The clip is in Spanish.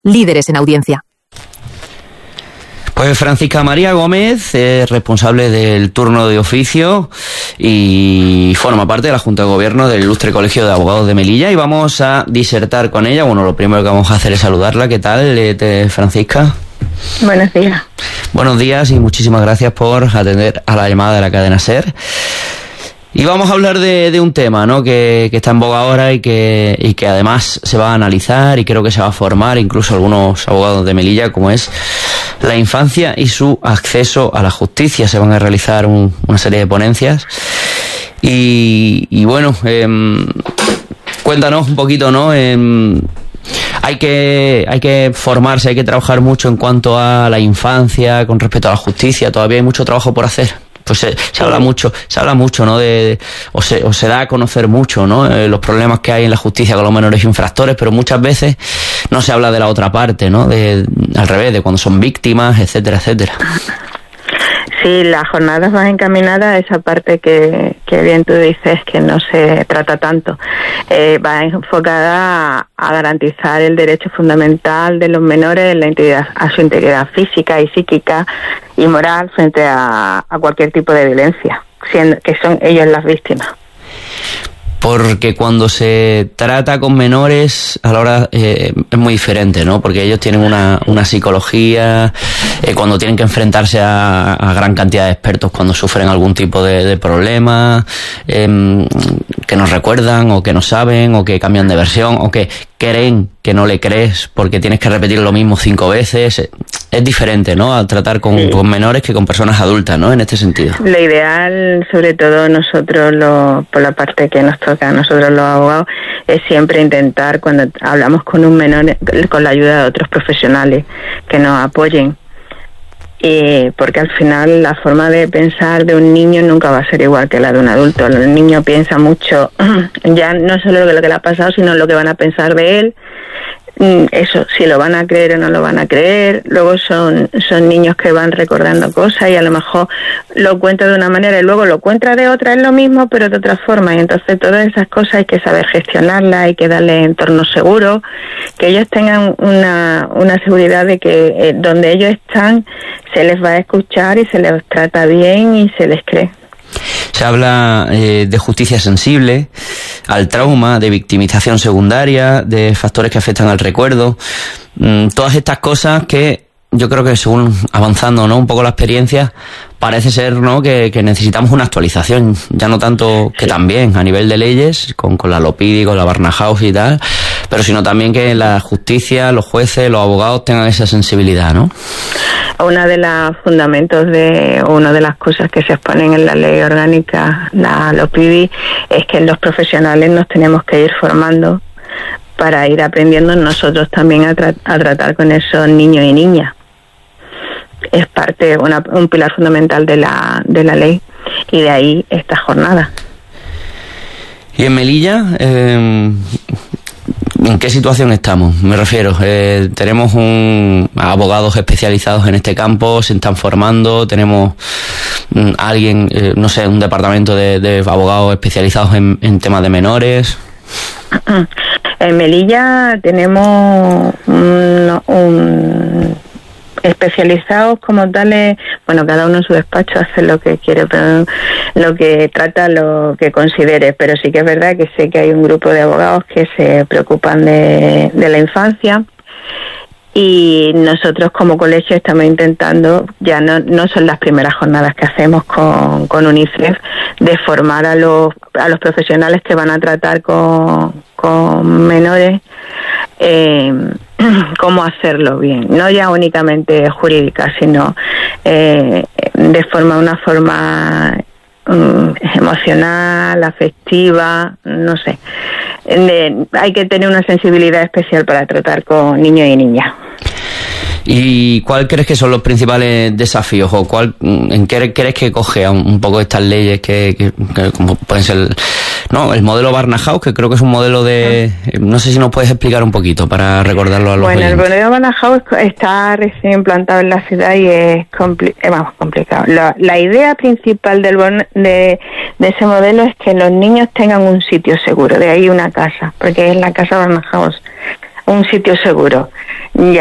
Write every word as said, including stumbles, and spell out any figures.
líderes en audiencia. Pues Francisca María Gómez es responsable del turno de oficio y forma parte de la Junta de Gobierno del Ilustre Colegio de Abogados de Melilla, y vamos a disertar con ella. Bueno, lo primero que vamos a hacer es saludarla. ¿Qué tal, eh, Francisca? Buenos días. Buenos días y muchísimas gracias por atender a la llamada de la cadena SER. Y vamos a hablar de, de un tema, ¿no?, que, que está en boga ahora y que, y que además se va a analizar y creo que se va a formar incluso algunos abogados de Melilla, como es la infancia y su acceso a la justicia. Se van a realizar un, una serie de ponencias y, y bueno, eh, cuéntanos un poquito, ¿no? Eh, Hay que, hay que formarse, hay que trabajar mucho en cuanto a la infancia con respecto a la justicia. Todavía hay mucho trabajo por hacer. Pues se, se habla mucho, se habla mucho, ¿no? De, de o, se, o se da a conocer mucho, ¿no? Eh, los problemas que hay en la justicia con los menores infractores, pero muchas veces no se habla de la otra parte, ¿no? De, al revés, de cuando son víctimas, etcétera, etcétera. Sí, las jornadas van encaminadas a esa parte que, que bien tú dices que no se trata tanto. Eh, va enfocada a, a garantizar el derecho fundamental de los menores la integridad, a su integridad física y psíquica y moral frente a, a cualquier tipo de violencia, siendo que son ellos las víctimas. Porque cuando se trata con menores, a la hora eh, es muy diferente, ¿no? Porque ellos tienen una, una psicología, eh, cuando tienen que enfrentarse a, a gran cantidad de expertos cuando sufren algún tipo de, de problema, eh, que no recuerdan, o que no saben, o que cambian de versión, o que creen que no le crees porque tienes que repetir lo mismo cinco veces. Es diferente, ¿no?, al tratar con, sí. con menores que con personas adultas, ¿no?, en este sentido. Lo ideal, sobre todo nosotros, lo, por la parte que nos toca a nosotros los abogados, es siempre intentar, cuando hablamos con un menor, con la ayuda de otros profesionales que nos apoyen. Y porque al final la forma de pensar de un niño nunca va a ser igual que la de un adulto. El niño piensa mucho, ya no solo de lo que le ha pasado, sino lo que van a pensar de él. Eso, si lo van a creer o no lo van a creer. Luego son son niños que van recordando cosas y a lo mejor lo cuenta de una manera y luego lo cuenta de otra, es lo mismo pero de otra forma, y entonces todas esas cosas hay que saber gestionarlas, hay que darle entornos seguros, que ellos tengan una, una seguridad de que eh, donde ellos están se les va a escuchar y se les trata bien y se les cree. Se habla eh, de justicia sensible al trauma, de victimización secundaria, de factores que afectan al recuerdo. Mm, todas estas cosas que yo creo que según avanzando, ¿no?, un poco la experiencia, parece ser, ¿no?, que, que necesitamos una actualización, ya no tanto que también a nivel de leyes, con, con la Lopidi, con la Barnahus y tal, pero sino también que la justicia, los jueces, los abogados tengan esa sensibilidad, ¿no? Una de los fundamentos de, una de las cosas que se exponen en la ley orgánica, la Lopidi, es que los profesionales nos tenemos que ir formando para ir aprendiendo nosotros también a, tra- a tratar con esos niños y niñas. Es parte, una, un pilar fundamental de la, de la ley, y de ahí esta jornada. Y en Melilla, eh, ¿en qué situación estamos? Me refiero, eh, tenemos un abogados especializados en este campo, se están formando, tenemos um, alguien, eh, no sé, un departamento de, de abogados especializados en, en temas de menores. En Melilla tenemos un, un especializados como tales, bueno, cada uno en su despacho hace lo que quiere, pero lo que trata, lo que considere, pero sí que es verdad que sé que hay un grupo de abogados que se preocupan de, de la infancia, y nosotros como colegio estamos intentando, ya no, no son las primeras jornadas que hacemos con, con UNICEF, de formar a los, a los profesionales que van a tratar con, con menores, eh, cómo hacerlo bien, no ya únicamente jurídica, sino eh, de forma, una forma um, emocional, afectiva, no sé. De, hay que tener una sensibilidad especial para tratar con niños y niñas. ¿Y cuál crees que son los principales desafíos, o cuál, en qué crees que coge un, un poco estas leyes que, que, que como pueden ser, no, el modelo Barnahus, que creo que es un modelo de, no sé si nos puedes explicar un poquito para recordarlo a los Bueno, oyentes. El modelo Barnahus está recién implantado en la ciudad y es compli- eh, vamos, complicado. La, la idea principal del bon- de, de ese modelo es que los niños tengan un sitio seguro, de ahí una casa, porque es la casa Barnahus. un sitio seguro. Ya